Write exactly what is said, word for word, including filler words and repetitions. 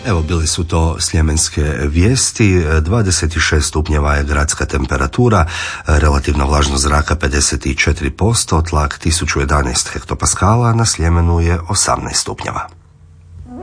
Evo, bili su to sljemenske vijesti. dvadeset šest stupnjeva je gradska temperatura, relativna vlažnost zraka pedeset četiri posto, tlak tisuću jedanaest hektopaskala, na Sljemenu je osamnaest stupnjeva.